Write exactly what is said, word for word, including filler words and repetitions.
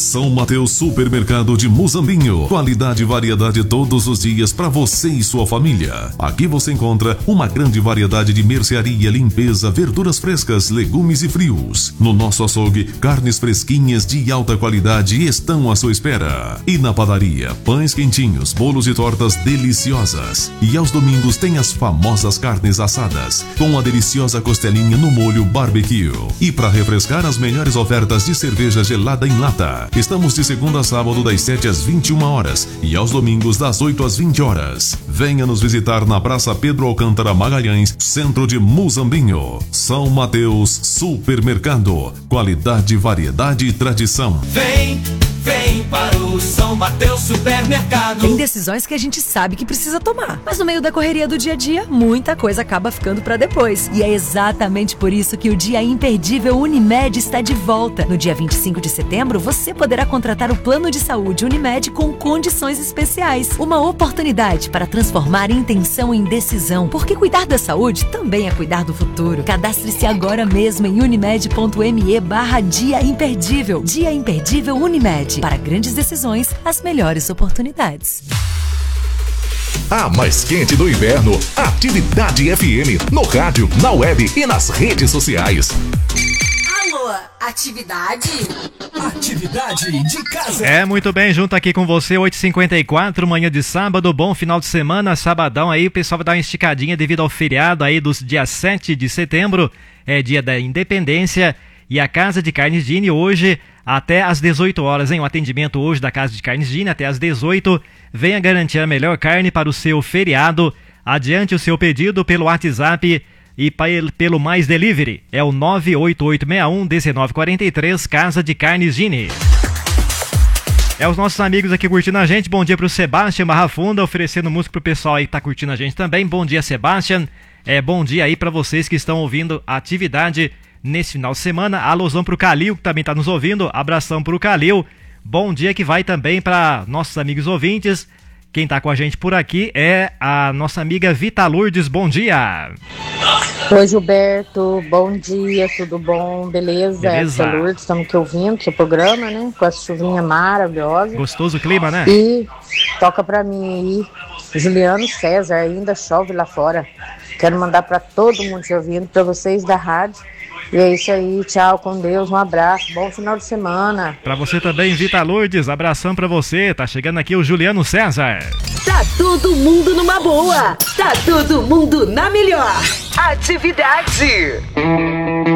São Mateus Supermercado de Muzambinho. Qualidade e variedade todos os dias para você e sua família. Aqui você encontra uma grande variedade de mercearia, limpeza, verduras frescas, legumes e frios. No nosso açougue, carnes fresquinhas de alta qualidade estão à sua espera. E na padaria, pães quentinhos, bolos e tortas deliciosas. E aos domingos tem as famosas carnes assadas, com a deliciosa costelinha no molho barbecue. E para refrescar, as melhores ofertas de cerveja gelada em lata. Estamos de segunda a sábado das sete às vinte e uma horas e aos domingos das oito às vinte horas. Venha nos visitar na Praça Pedro Alcântara Magalhães, centro de Muzambinho. São Mateus Supermercado. Qualidade, variedade e tradição. Vem, vem para o São Mateus Supermercado. Tem decisões que a gente sabe que precisa tomar, mas no meio da correria do dia a dia, muita coisa acaba ficando para depois. E é exatamente por isso que o Dia Imperdível Unimed está de volta. No dia vinte e cinco de setembro, você poderá contratar o plano de saúde Unimed com condições especiais. Uma oportunidade para transformar intenção em decisão, porque cuidar da saúde também é cuidar do futuro. Cadastre-se agora mesmo em unimed.me barra Dia Imperdível. Dia Imperdível Unimed. Para grandes decisões, as melhores oportunidades. A mais quente do inverno, Atividade F M, no rádio, na web e nas redes sociais. Alô, atividade? Atividade de casa. É, muito bem, junto aqui com você, oito e cinquenta e quatro, manhã de sábado, bom final de semana, sabadão aí, o pessoal vai dar uma esticadinha devido ao feriado aí dos dia sete de setembro, é dia da Independência, e a Casa de Carnes Dini hoje até às dezoito horas, hein? O atendimento hoje da Casa de Carnes Dini até às dezoito. Venha garantir a melhor carne para o seu feriado. Adiante o seu pedido pelo WhatsApp e pelo Mais Delivery. É o nove oito oito seis um um nove quatro três, Casa de Carnes Dini. É os nossos amigos aqui curtindo a gente. Bom dia pro Sebastião Barra Funda, oferecendo música pro pessoal aí que tá curtindo a gente também. Bom dia, Sebastião. É, bom dia aí para vocês que estão ouvindo a atividade nesse final de semana. Alusão pro Calil, que também tá nos ouvindo. Abração pro Calil. Bom dia que vai também para nossos amigos ouvintes. Quem tá com a gente por aqui é a nossa amiga Vita Lourdes. Bom dia. Oi, Gilberto. Bom dia, tudo bom? Beleza? Beleza. Vita Lourdes, estamos aqui ouvindo seu programa, né? Com essa chuvinha maravilhosa. Gostoso o clima, né? E toca pra mim aí, Juliano César, ainda chove lá fora. Quero mandar pra todo mundo te ouvindo, pra vocês da rádio. E é isso aí, tchau, com Deus, um abraço, bom final de semana. Pra você também, Vita Lourdes, abração pra você. Tá chegando aqui o Juliano César. Tá todo mundo numa boa, tá todo mundo na melhor. Atividade.